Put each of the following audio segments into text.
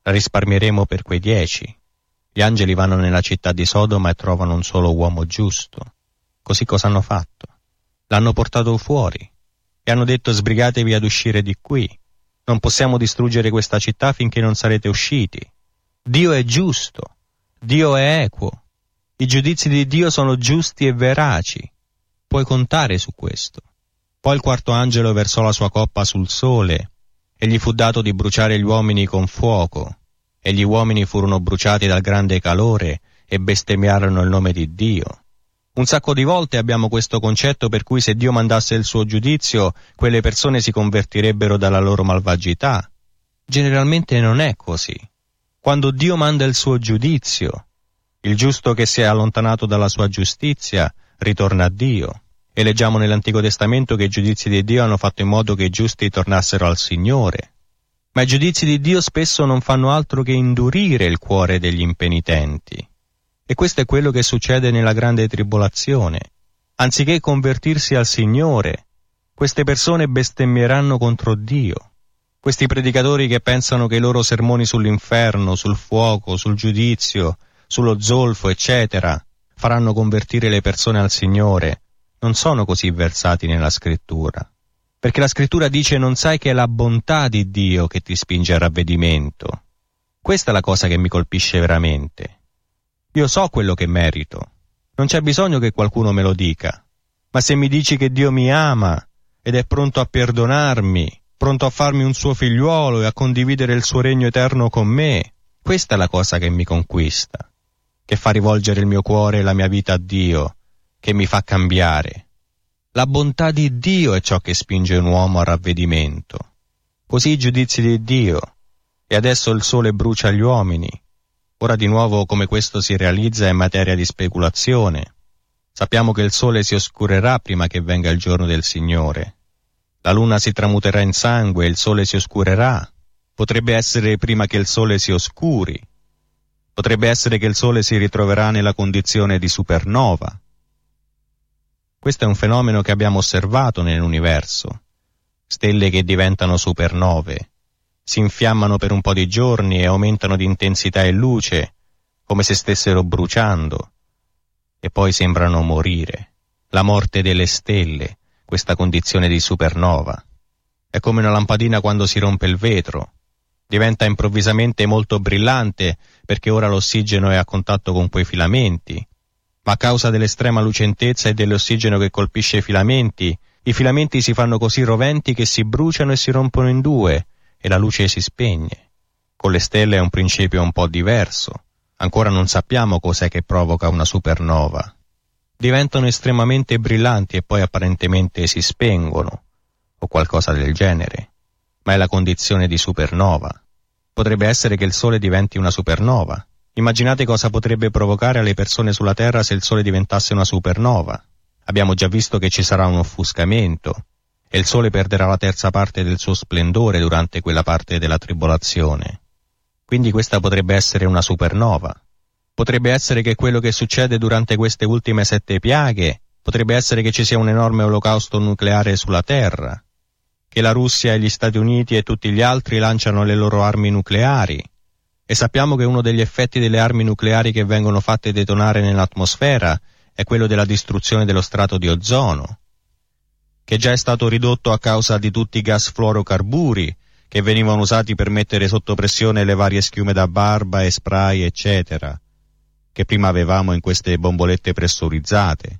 La risparmieremo per quei 10. Gli angeli vanno nella città di Sodoma e trovano un solo uomo giusto. Così cosa hanno fatto? L'hanno portato fuori e hanno detto: sbrigatevi ad uscire di qui. Non possiamo distruggere questa città finché non sarete usciti. Dio è giusto, Dio è equo, i giudizi di Dio sono giusti e veraci. Puoi contare su questo. Poi il quarto angelo versò la sua coppa sul sole e gli fu dato di bruciare gli uomini con fuoco, e gli uomini furono bruciati dal grande calore e bestemmiarono il nome di Dio. Un sacco di volte abbiamo questo concetto per cui se Dio mandasse il suo giudizio, quelle persone si convertirebbero dalla loro malvagità. Generalmente non è così. Quando Dio manda il suo giudizio, il giusto che si è allontanato dalla sua giustizia ritorna a Dio. E leggiamo nell'Antico Testamento che i giudizi di Dio hanno fatto in modo che i giusti tornassero al Signore. Ma i giudizi di Dio spesso non fanno altro che indurire il cuore degli impenitenti. E questo è quello che succede nella grande tribolazione. Anziché convertirsi al Signore, queste persone bestemmieranno contro Dio. Questi predicatori che pensano che i loro sermoni sull'inferno, sul fuoco, sul giudizio, sullo zolfo, eccetera, faranno convertire le persone al Signore, non sono così versati nella Scrittura. Perché la Scrittura dice: non sai che è la bontà di Dio che ti spinge al ravvedimento. Questa è la cosa che mi colpisce veramente. Io so quello che merito, non c'è bisogno che qualcuno me lo dica, ma se mi dici che Dio mi ama ed è pronto a perdonarmi, pronto a farmi un suo figliuolo e a condividere il suo regno eterno con me, questa è la cosa che mi conquista, che fa rivolgere il mio cuore e la mia vita a Dio, che mi fa cambiare. La bontà di Dio è ciò che spinge un uomo al ravvedimento. Così i giudizi di Dio, e adesso il sole brucia gli uomini. Ora di nuovo come questo si realizza è materia di speculazione. Sappiamo che il sole si oscurerà prima che venga il giorno del Signore. La luna si tramuterà in sangue e il sole si oscurerà. Potrebbe essere prima che il sole si oscuri. Potrebbe essere che il sole si ritroverà nella condizione di supernova. Questo è un fenomeno che abbiamo osservato nell'universo. Stelle che diventano supernove. Si infiammano per un po' di giorni e aumentano di intensità e luce, come se stessero bruciando, e poi sembrano morire. La morte delle stelle, questa condizione di supernova. È come una lampadina quando si rompe il vetro. Diventa improvvisamente molto brillante perché ora l'ossigeno è a contatto con quei filamenti, ma a causa dell'estrema lucentezza e dell'ossigeno che colpisce i filamenti si fanno così roventi che si bruciano e si rompono in due, e la luce si spegne. Con le stelle è un principio un po' diverso. Ancora non sappiamo cos'è che provoca una supernova. Diventano estremamente brillanti e poi apparentemente si spengono, o qualcosa del genere. Ma è la condizione di supernova. Potrebbe essere che il Sole diventi una supernova. Immaginate cosa potrebbe provocare alle persone sulla Terra se il Sole diventasse una supernova. Abbiamo già visto che ci sarà un offuscamento, e il Sole perderà la terza parte del suo splendore durante quella parte della tribolazione. Quindi questa potrebbe essere una supernova. Potrebbe essere che quello che succede durante queste ultime 7 piaghe, potrebbe essere che ci sia un enorme olocausto nucleare sulla Terra, che la Russia e gli Stati Uniti e tutti gli altri lanciano le loro armi nucleari, e sappiamo che uno degli effetti delle armi nucleari che vengono fatte detonare nell'atmosfera è quello della distruzione dello strato di ozono, che già è stato ridotto a causa di tutti i gas fluorocarburi che venivano usati per mettere sotto pressione le varie schiume da barba e spray, eccetera, che prima avevamo in queste bombolette pressurizzate.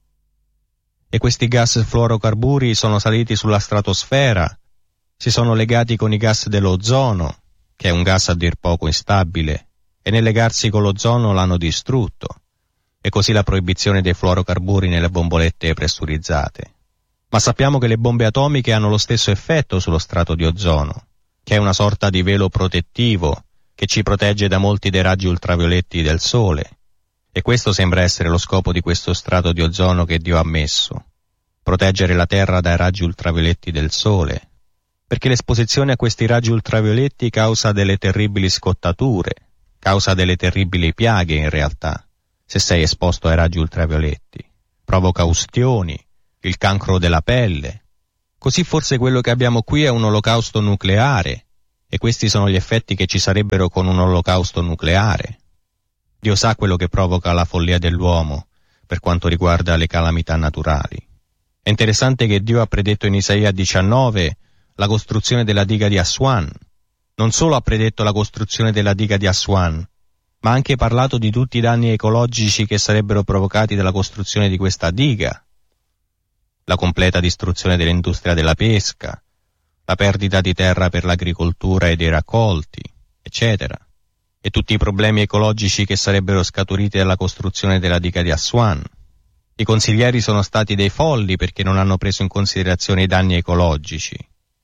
E questi gas fluorocarburi sono saliti sulla stratosfera, si sono legati con i gas dell'ozono, che è un gas a dir poco instabile, e nel legarsi con l'ozono l'hanno distrutto, e così la proibizione dei fluorocarburi nelle bombolette pressurizzate. Ma sappiamo che le bombe atomiche hanno lo stesso effetto sullo strato di ozono, che è una sorta di velo protettivo che ci protegge da molti dei raggi ultravioletti del Sole. E questo sembra essere lo scopo di questo strato di ozono che Dio ha messo: proteggere la Terra dai raggi ultravioletti del Sole, perché l'esposizione a questi raggi ultravioletti causa delle terribili scottature, causa delle terribili piaghe in realtà, se sei esposto ai raggi ultravioletti. Provoca ustioni, il cancro della pelle. Così forse quello che abbiamo qui è un olocausto nucleare, E questi sono gli effetti che ci sarebbero con un olocausto nucleare. Dio sa quello che provoca la follia dell'uomo per quanto riguarda le calamità naturali. È interessante che Dio ha predetto in Isaia 19 la costruzione della diga di Aswan. Non solo ha predetto la costruzione della diga di Aswan, ma ha anche parlato di tutti i danni ecologici che sarebbero provocati dalla costruzione di questa diga. La completa distruzione dell'industria della pesca, la perdita di terra per l'agricoltura e dei raccolti, eccetera. E tutti i problemi ecologici che sarebbero scaturiti dalla costruzione della diga di Aswan. I consiglieri sono stati dei folli perché non hanno preso in considerazione i danni ecologici.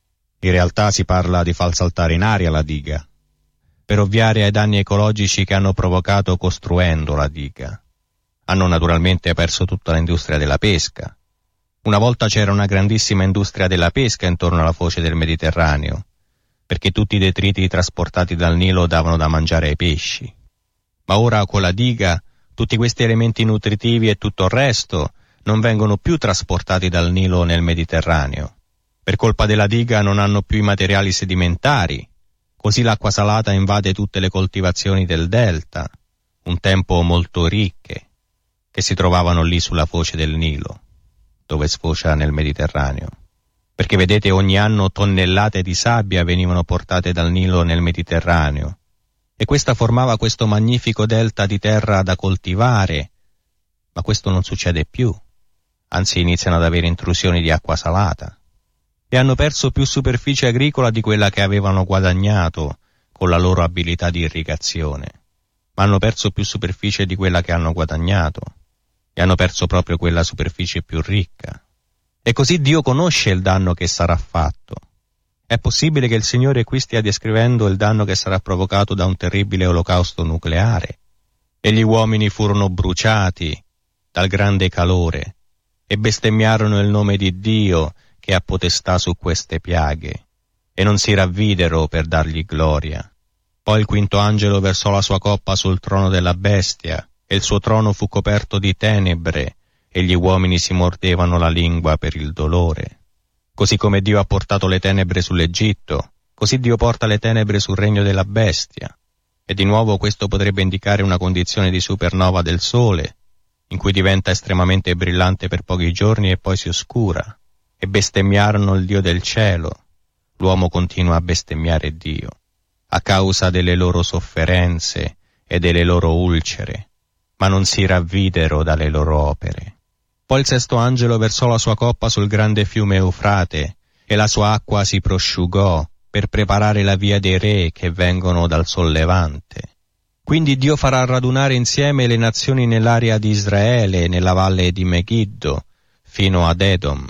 In realtà si parla di far saltare in aria la diga, per ovviare ai danni ecologici che hanno provocato costruendo la diga. Hanno naturalmente perso tutta l'industria della pesca. Una volta c'era una grandissima industria della pesca intorno alla foce del Mediterraneo, perché tutti i detriti trasportati dal Nilo davano da mangiare ai pesci. Ma ora con la diga tutti questi elementi nutritivi e tutto il resto non vengono più trasportati dal Nilo nel Mediterraneo. Per colpa della diga non hanno più i materiali sedimentari, così l'acqua salata invade tutte le coltivazioni del delta, un tempo molto ricche, che si trovavano lì sulla foce del Nilo, dove sfocia nel Mediterraneo. Perché vedete, ogni anno tonnellate di sabbia venivano portate dal Nilo nel Mediterraneo, e questa formava questo magnifico delta di terra da coltivare, ma questo non succede più, anzi iniziano ad avere intrusioni di acqua salata, e hanno perso più superficie agricola di quella che avevano guadagnato con la loro abilità di irrigazione, ma hanno perso più superficie di quella che hanno guadagnato, e hanno perso proprio quella superficie più ricca. E così Dio conosce il danno che sarà fatto. È possibile che il Signore qui stia descrivendo il danno che sarà provocato da un terribile olocausto nucleare. E gli uomini furono bruciati dal grande calore e bestemmiarono il nome di Dio che ha potestà su queste piaghe, e non si ravvidero per dargli gloria. Poi il quinto angelo versò la sua coppa sul trono della bestia, e il suo trono fu coperto di tenebre, e gli uomini si mordevano la lingua per il dolore. Così come Dio ha portato le tenebre sull'Egitto, così Dio porta le tenebre sul regno della bestia. E di nuovo questo potrebbe indicare una condizione di supernova del Sole, in cui diventa estremamente brillante per pochi giorni e poi si oscura. E bestemmiarono il Dio del cielo. L'uomo continua a bestemmiare Dio, a causa delle loro sofferenze e delle loro ulcere, ma non si ravvidero dalle loro opere. Poi il sesto angelo versò la sua coppa sul grande fiume Eufrate, e la sua acqua si prosciugò per preparare la via dei re che vengono dal sollevante. Quindi Dio farà radunare insieme le nazioni nell'area di Israele, nella valle di Megiddo, fino ad Edom.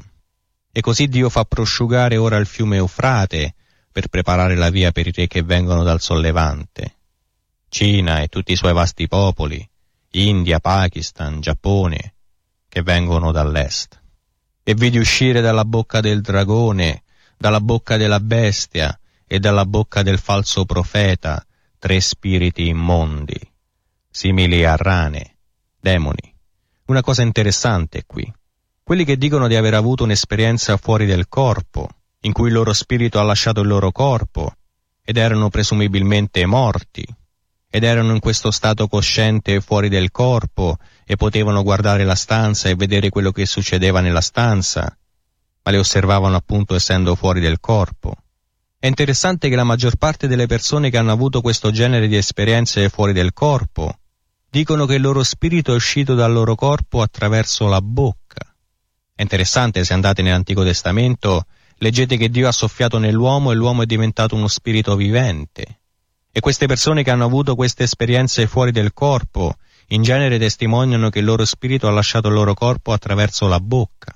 E così Dio fa prosciugare ora il fiume Eufrate per preparare la via per i re che vengono dal sollevante. Cina e tutti i suoi vasti popoli, India, Pakistan, Giappone, che vengono dall'est. E vidi uscire dalla bocca del dragone, dalla bocca della bestia e dalla bocca del falso profeta 3 spiriti immondi, simili a rane, demoni. Una cosa interessante qui. Quelli che dicono di aver avuto un'esperienza fuori del corpo, in cui il loro spirito ha lasciato il loro corpo, ed erano presumibilmente morti, ed erano in questo stato cosciente fuori del corpo e potevano guardare la stanza e vedere quello che succedeva nella stanza, ma le osservavano appunto essendo fuori del corpo. È interessante che la maggior parte delle persone che hanno avuto questo genere di esperienze fuori del corpo dicono che il loro spirito è uscito dal loro corpo attraverso la bocca. È interessante, se andate nell'Antico Testamento, leggete che Dio ha soffiato nell'uomo e l'uomo è diventato uno spirito vivente. E queste persone che hanno avuto queste esperienze fuori del corpo in genere testimoniano che il loro spirito ha lasciato il loro corpo attraverso la bocca.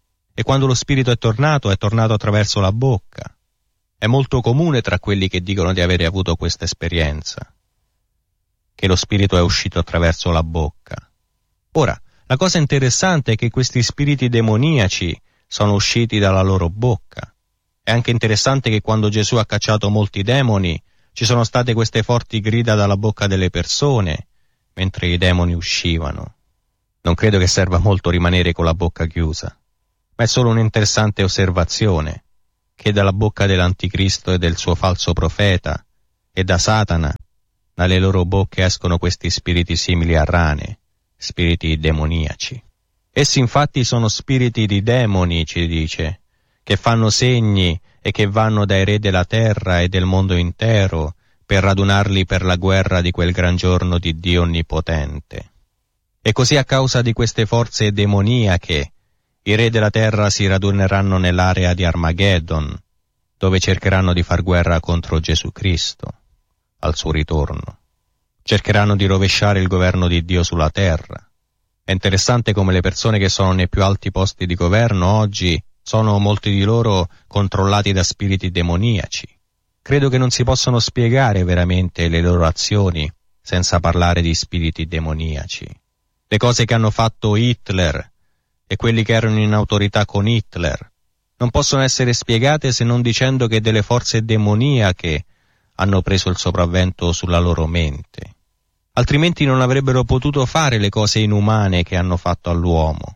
E quando lo spirito è tornato attraverso la bocca. È molto comune tra quelli che dicono di avere avuto questa esperienza, che lo spirito è uscito attraverso la bocca. Ora, la cosa interessante è che questi spiriti demoniaci sono usciti dalla loro bocca. È anche interessante che quando Gesù ha cacciato molti demoni, ci sono state queste forti grida dalla bocca delle persone, mentre i demoni uscivano. Non credo che serva molto rimanere con la bocca chiusa, ma è solo un'interessante osservazione, che dalla bocca dell'anticristo e del suo falso profeta e da Satana, dalle loro bocche escono questi spiriti simili a rane, spiriti demoniaci. Essi infatti sono spiriti di demoni, ci dice, che fanno segni e che vanno dai re della terra e del mondo intero per radunarli per la guerra di quel gran giorno di Dio Onnipotente. E così a causa di queste forze demoniache, i re della terra si raduneranno nell'area di Armageddon, dove cercheranno di far guerra contro Gesù Cristo, al suo ritorno. Cercheranno di rovesciare il governo di Dio sulla terra. È interessante come le persone che sono nei più alti posti di governo oggi sono molti di loro controllati da spiriti demoniaci. Credo che non si possono spiegare veramente le loro azioni senza parlare di spiriti demoniaci. Le cose che hanno fatto Hitler e quelli che erano in autorità con Hitler non possono essere spiegate se non dicendo che delle forze demoniache hanno preso il sopravvento sulla loro mente. Altrimenti non avrebbero potuto fare le cose inumane che hanno fatto all'uomo,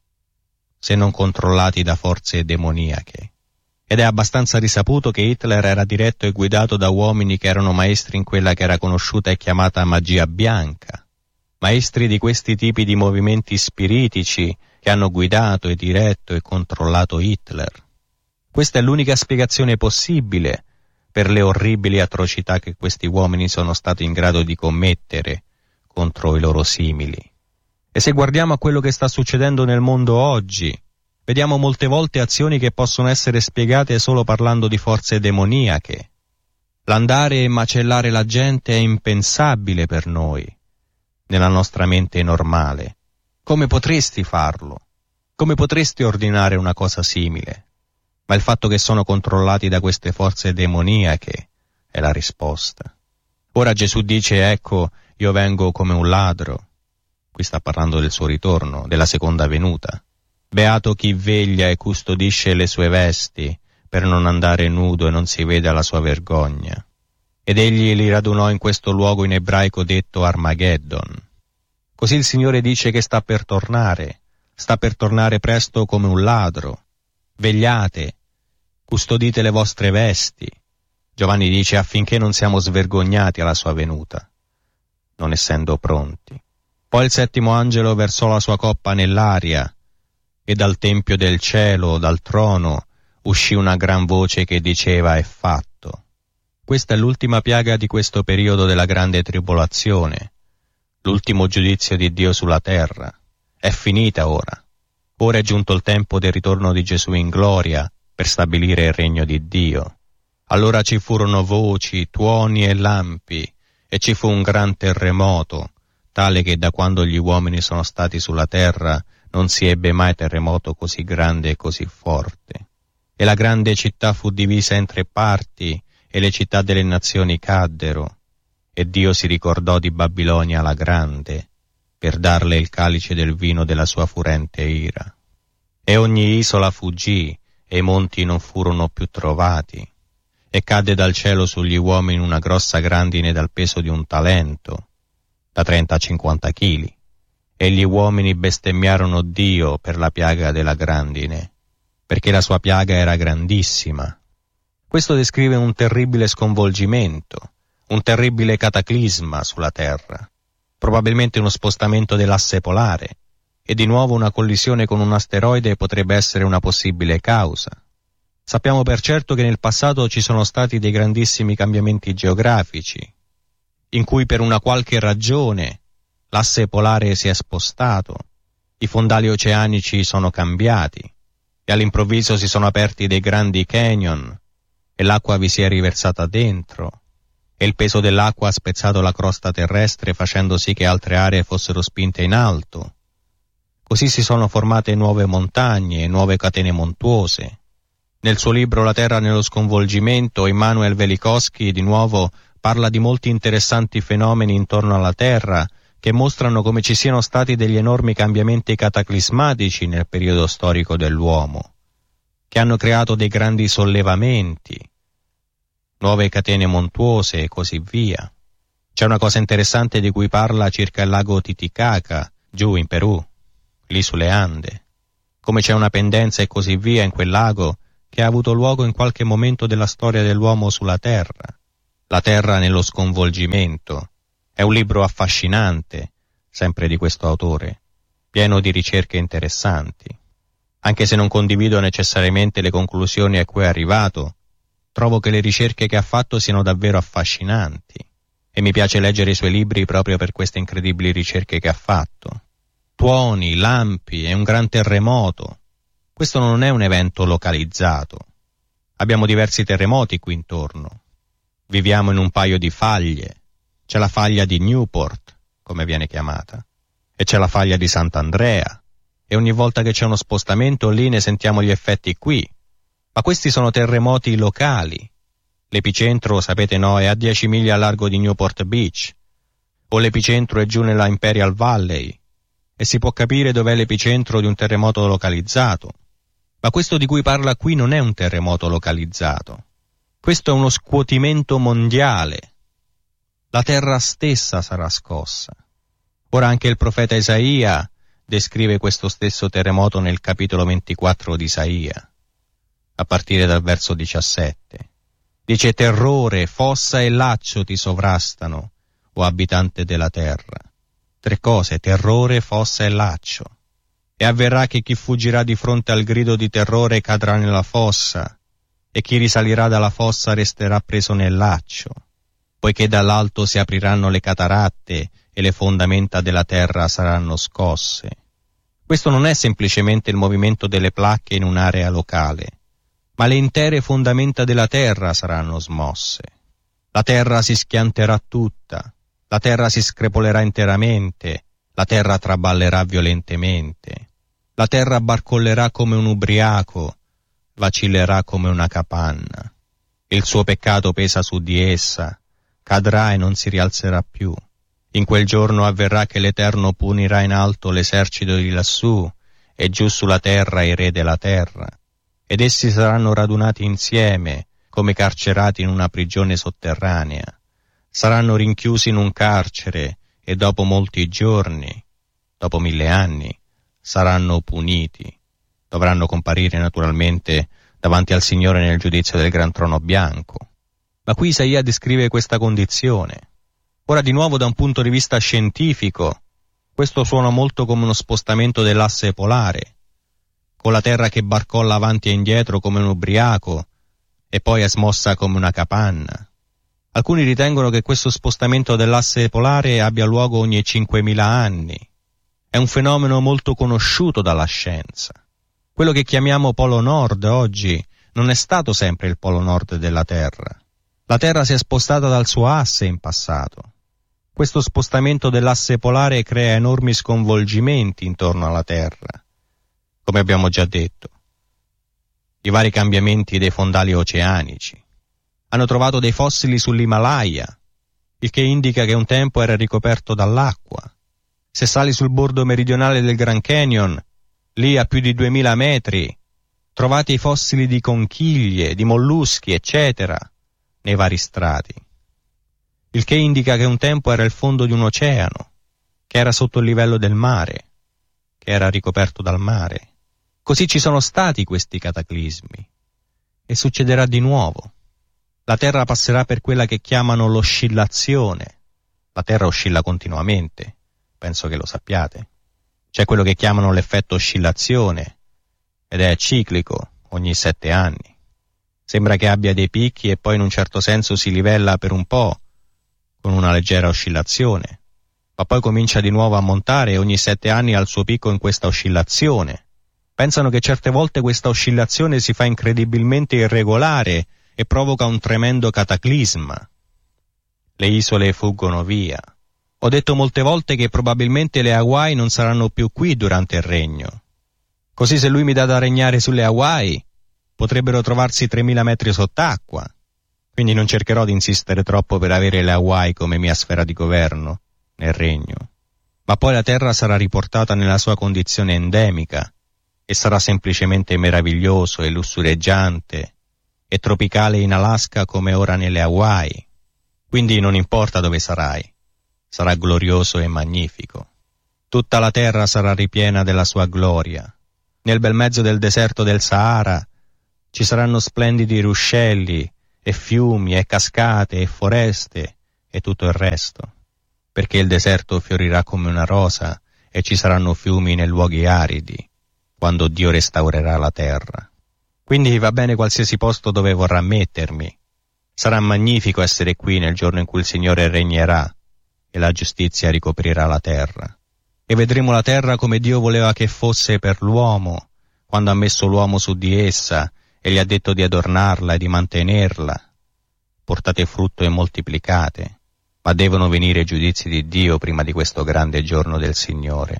se non controllati da forze demoniache. Ed è abbastanza risaputo che Hitler era diretto e guidato da uomini che erano maestri in quella che era conosciuta e chiamata magia bianca, maestri di questi tipi di movimenti spiritici che hanno guidato e diretto e controllato Hitler. Questa è l'unica spiegazione possibile per le orribili atrocità che questi uomini sono stati in grado di commettere contro i loro simili. E se guardiamo a quello che sta succedendo nel mondo oggi, vediamo molte volte azioni che possono essere spiegate solo parlando di forze demoniache. L'andare e macellare la gente è impensabile per noi, nella nostra mente normale. Come potresti farlo? Come potresti ordinare una cosa simile? Ma il fatto che sono controllati da queste forze demoniache è la risposta. Ora Gesù dice, ecco, io vengo come un ladro. Qui sta parlando del suo ritorno, della seconda venuta. Beato chi veglia e custodisce le sue vesti, per non andare nudo e non si veda la sua vergogna. Ed egli li radunò in questo luogo in ebraico detto Armageddon. Così il Signore dice che sta per tornare presto come un ladro. Vegliate, custodite le vostre vesti. Giovanni dice affinché non siamo svergognati alla sua venuta, non essendo pronti. Poi il settimo angelo versò la sua coppa nell'aria, e dal tempio del cielo, dal trono, uscì una gran voce che diceva: è fatto. Questa è l'ultima piaga di questo periodo della grande tribolazione, l'ultimo giudizio di Dio sulla terra. È finita ora. Ora è giunto il tempo del ritorno di Gesù in gloria per stabilire il regno di Dio. Allora ci furono voci, tuoni e lampi, e ci fu un gran terremoto, tale che da quando gli uomini sono stati sulla terra non si ebbe mai terremoto così grande e così forte. E la grande città fu divisa in 3 parti, e le città delle nazioni caddero, e Dio si ricordò di Babilonia la grande, per darle il calice del vino della sua furente ira. E ogni isola fuggì, e i monti non furono più trovati. E cadde dal cielo sugli uomini una grossa grandine dal peso di un talento, da 30 a 50 chili. E gli uomini bestemmiarono Dio per la piaga della grandine, perché la sua piaga era grandissima. Questo descrive un terribile sconvolgimento, un terribile cataclisma sulla terra, probabilmente uno spostamento dell'asse polare, e di nuovo una collisione con un asteroide potrebbe essere una possibile causa. Sappiamo per certo che nel passato ci sono stati dei grandissimi cambiamenti geografici, in cui per una qualche ragione l'asse polare si è spostato, i fondali oceanici sono cambiati, e all'improvviso si sono aperti dei grandi canyon, e l'acqua vi si è riversata dentro, e il peso dell'acqua ha spezzato la crosta terrestre facendo sì che altre aree fossero spinte in alto. Così si sono formate nuove montagne e nuove catene montuose. Nel suo libro La Terra nello sconvolgimento, Immanuel Velikovsky di nuovo parla di molti interessanti fenomeni intorno alla Terra che mostrano come ci siano stati degli enormi cambiamenti cataclismatici nel periodo storico dell'uomo, che hanno creato dei grandi sollevamenti, nuove catene montuose e così via. C'è una cosa interessante di cui parla circa il lago Titicaca, giù in Perù, lì sulle Ande, come c'è una pendenza e così via in quel lago che ha avuto luogo in qualche momento della storia dell'uomo sulla Terra. La Terra nello sconvolgimento. È un libro affascinante, sempre di questo autore, pieno di ricerche interessanti. Anche se non condivido necessariamente le conclusioni a cui è arrivato, trovo che le ricerche che ha fatto siano davvero affascinanti e mi piace leggere i suoi libri proprio per queste incredibili ricerche che ha fatto. Tuoni, lampi e un gran terremoto. Questo non è un evento localizzato. Abbiamo diversi terremoti qui intorno. Viviamo in un paio di faglie. C'è la faglia di Newport, come viene chiamata, e c'è la faglia di Sant'Andrea, e ogni volta che c'è uno spostamento lì ne sentiamo gli effetti qui. Ma questi sono terremoti locali. L'epicentro, sapete no, è a 10 miglia a largo di Newport Beach, o l'epicentro è giù nella Imperial Valley, e si può capire dov'è l'epicentro di un terremoto localizzato. Ma questo di cui parla qui non è un terremoto localizzato. Questo è uno scuotimento mondiale. La terra stessa sarà scossa. Ora anche il profeta Isaia descrive questo stesso terremoto nel capitolo 24 di Isaia, a partire dal verso 17. Dice: terrore, fossa e laccio ti sovrastano, o abitante della terra. 3 cose: terrore, fossa e laccio. E avverrà che chi fuggirà di fronte al grido di terrore cadrà nella fossa, e chi risalirà dalla fossa resterà preso nel laccio, poiché dall'alto si apriranno le cataratte e le fondamenta della terra saranno scosse. Questo non è semplicemente il movimento delle placche in un'area locale, ma le intere fondamenta della terra saranno smosse. La terra si schianterà tutta, la terra si screpolerà interamente, la terra traballerà violentemente, la terra barcollerà come un ubriaco, vacillerà come una capanna. Il suo peccato pesa su di essa, cadrà e non si rialzerà più. In quel giorno avverrà che l'Eterno punirà in alto l'esercito di lassù e giù sulla terra i re della terra, ed essi saranno radunati insieme come carcerati in una prigione sotterranea. Saranno rinchiusi in un carcere e dopo molti giorni, dopo 1000 anni, saranno puniti. Dovranno comparire naturalmente davanti al Signore nel giudizio del gran trono bianco. Ma qui Isaia descrive questa condizione. Ora di nuovo da un punto di vista scientifico, questo suona molto come uno spostamento dell'asse polare, con la terra che barcolla avanti e indietro come un ubriaco e poi è smossa come una capanna. Alcuni ritengono che questo spostamento dell'asse polare abbia luogo ogni 5.000 anni. È un fenomeno molto conosciuto dalla scienza. Quello che chiamiamo Polo Nord oggi non è stato sempre il Polo Nord della Terra. La Terra si è spostata dal suo asse in passato. Questo spostamento dell'asse polare crea enormi sconvolgimenti intorno alla Terra, come abbiamo già detto. I vari cambiamenti dei fondali oceanici. Hanno trovato dei fossili sull'Himalaya, il che indica che un tempo era ricoperto dall'acqua. Se sali sul bordo meridionale del Grand Canyon, lì a più di 2000 metri, trovate i fossili di conchiglie, di molluschi, eccetera, nei vari strati. Il che indica che un tempo era il fondo di un oceano, che era sotto il livello del mare, che era ricoperto dal mare. Così ci sono stati questi cataclismi, e succederà di nuovo. La Terra passerà per quella che chiamano l'oscillazione. La Terra oscilla continuamente, penso che lo sappiate. C'è quello che chiamano l'effetto oscillazione, ed è ciclico, ogni 7 anni. Sembra che abbia dei picchi e poi in un certo senso si livella per un po', con una leggera oscillazione, ma poi comincia di nuovo a montare e ogni 7 anni ha il suo picco in questa oscillazione. Pensano che certe volte questa oscillazione si fa incredibilmente irregolare e provoca un tremendo cataclisma. Le isole fuggono via. Ho detto molte volte che probabilmente le Hawaii non saranno più qui durante il regno. Così se lui mi dà da regnare sulle Hawaii, potrebbero trovarsi 3000 metri sott'acqua. Quindi non cercherò di insistere troppo per avere le Hawaii come mia sfera di governo nel regno. Ma poi la terra sarà riportata nella sua condizione endemica e sarà semplicemente meraviglioso e lussureggiante e tropicale in Alaska come ora nelle Hawaii. Quindi non importa dove sarai, sarà glorioso e magnifico. Tutta la terra sarà ripiena della sua gloria. Nel bel mezzo del deserto del Sahara Ci saranno splendidi ruscelli e fiumi e cascate e foreste e tutto il resto, perché il deserto fiorirà come una rosa e ci saranno fiumi nei luoghi aridi, quando Dio restaurerà la terra. Quindi va bene qualsiasi posto dove vorrà mettermi. Sarà magnifico essere qui nel giorno in cui il Signore regnerà e la giustizia ricoprirà la terra. E vedremo la terra come Dio voleva che fosse per l'uomo, quando ha messo l'uomo su di essa e gli ha detto di adornarla e di mantenerla. Portate frutto e moltiplicate, ma devono venire i giudizi di Dio prima di questo grande giorno del Signore.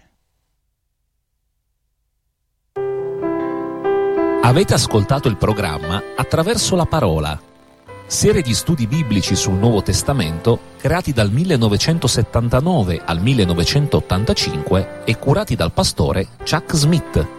Avete ascoltato il programma Attraverso la Parola, serie di studi biblici sul Nuovo Testamento creati dal 1979 al 1985 e curati dal pastore Chuck Smith.